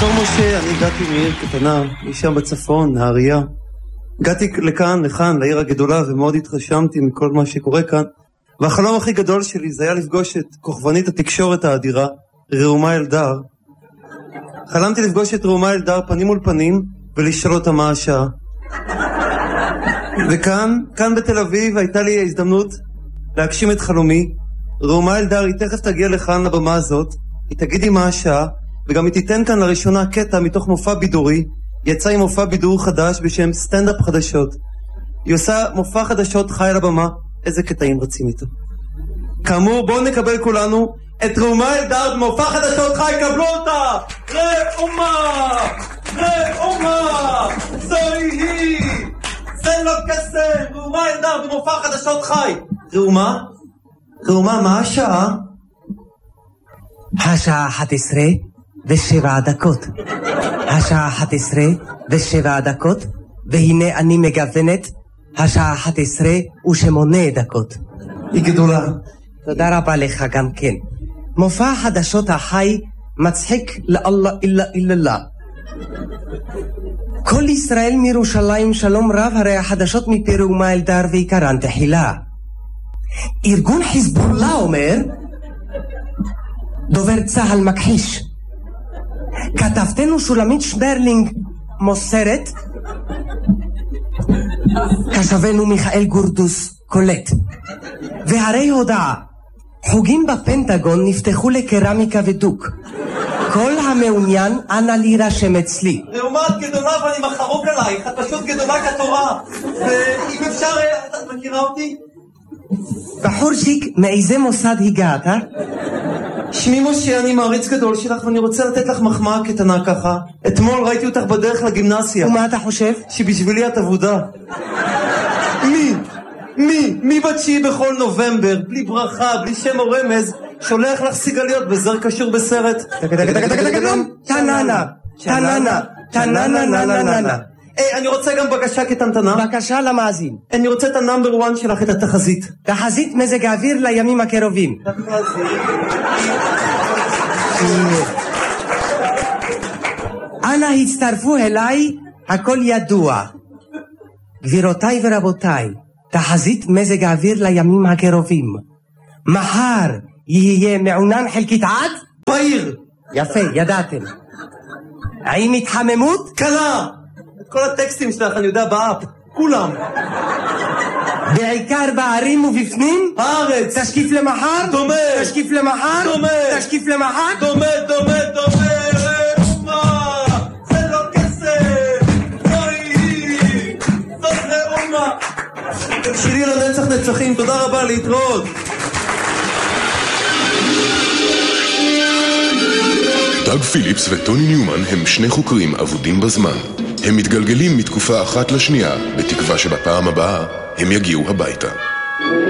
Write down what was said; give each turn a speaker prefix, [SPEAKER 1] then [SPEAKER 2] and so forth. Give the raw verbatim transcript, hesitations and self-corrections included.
[SPEAKER 1] כמו משה, אני הגעתי מעיר קטנה, משם בצפון, נהריה. הגעתי לכאן, לכאן, לעיר הגדולה, ומאוד התרשמתי מכל מה שקורה כאן. והחלום הכי גדול שלי זה היה לפגוש את כוכבנית התקשורת האדירה, ראומה אלדר. חלמתי לפגוש את ראומה אלדר פנים מול פנים, ולשאול אותה מה השעה. וכאן, כאן בתל אביב, הייתה לי ההזדמנות להגשים את חלומי. ראומה אלדר, היא תכף תגיע לכאן לבמה הזאת, היא תגיד לי מה השעה, וגם היא תיתן כאן לראשונה קטע מתוך מופע בידורי. יצא עם מופע בידור חדש בשם סטנדאפ חדשות. היא עושה מופע חדשות חי על הבמה. איזה קטעים רצים איתו. כאמור, בואו נקבל כולנו את ראומה אלדר במופע חדשות חי. קבלו אותה! ראומה! ראומה! זוהי היא! זה לא קסם! ראומה אלדר במופע חדשות חי. ראומה? ראומה, מה השעה?
[SPEAKER 2] השעה אחת עשרה ושבע דקות. השעה אחת עשרה ושבע דקות, והנה אני מגוונת השעה אחת עשרה ושמונה דקות.
[SPEAKER 1] היא גדולה.
[SPEAKER 2] תודה רבה לך גם כן. מופע חדשות החי מצחיק לאללה אילה אילה. כל ישראל מירושלים שלום רב, הרי החדשות מפי ראומה אלדר ועיקרן תחילה. ארגון חיזבאללה אומר, דובר צהל מכחיש. כתבתנו שולמית שברלינג מוסרת, כתבנו מיכאל גורדוס קולט. והרי הודעה, חוגים בפנטגון נפתחו לקרמיקה ודוק. כל המעוניין אנא להירשם אצלי.
[SPEAKER 1] ראומה, את גדולה ואני מחרוק עלייך, את פשוט גדולה כתורה. ואם אפשר, את מכירה אותי?
[SPEAKER 2] בחורשיק, מאיזה מוסד הגעת?
[SPEAKER 1] שמי משה, אני מעריץ גדול שלך ואני רוצה לתת לך מחמאה קטנה ככה. אתמול ראיתי אותך בדרך לגימנסיה.
[SPEAKER 2] ומה אתה חושב?
[SPEAKER 1] שבשבילי את עבודה. מי? מי? מי בתשיעי בכל נובמבר, בלי ברכה, בלי שם או רמז, שולח לך סיגליות בזר קשור בסרט?
[SPEAKER 2] תננה, תננה, תננה, נננה.
[SPEAKER 1] היי, אני רוצה גם בקשה קטנטנה.
[SPEAKER 2] בקשה למאזין.
[SPEAKER 1] אני רוצה את הנאמבר וואן שלך, את התחזית.
[SPEAKER 2] תחזית מזג האוויר לימים הקרובים.
[SPEAKER 1] תחזית.
[SPEAKER 2] אנא הצטרפו אליי, הכל ידוע. גבירותיי ורבותיי, תחזית מזג האוויר לימים הקרובים. מחר יהיה מעונן חלקית עד?
[SPEAKER 1] בעיר.
[SPEAKER 2] יפה, ידעתם. האם התחממות?
[SPEAKER 1] קלה. את כל הטקסטים שלך אני יודע באפ. כולם.
[SPEAKER 2] בעיקר בערים ובפנים?
[SPEAKER 1] הארץ.
[SPEAKER 2] תשקיף למחר?
[SPEAKER 1] דומה.
[SPEAKER 2] תשקיף למחר?
[SPEAKER 1] דומה.
[SPEAKER 2] תשקיף למחר?
[SPEAKER 1] דומה, דומה, דומה. ראומה. זה לא כסף. זוהי היא. זאת ראומה. שירי לנצח נצחים. תודה רבה, להתראות.
[SPEAKER 3] דאג פיליפס וטוני ניומן הם שני חוקרים אבודים בזמן. הם מתגלגלים מתקופה אחת לשנייה, בתקווה שבפעם הבאה הם יגיעו הביתה.